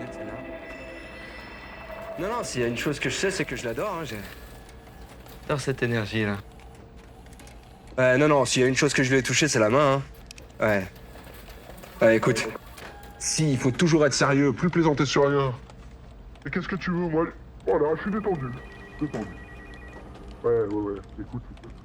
bien celle-là. Non, non, s'il y a une chose que je sais, c'est que je l'adore. Hein, j'adore cette énergie-là. Non, non, s'il y a une chose que je lui ai touchée, c'est la main. Hein. Ouais. Ouais, écoute. Si, il faut toujours être sérieux, plus plaisanter sur rien. Et qu'est-ce que tu veux, moi? Voilà, je suis détendu. Détendu. Ouais, écoute.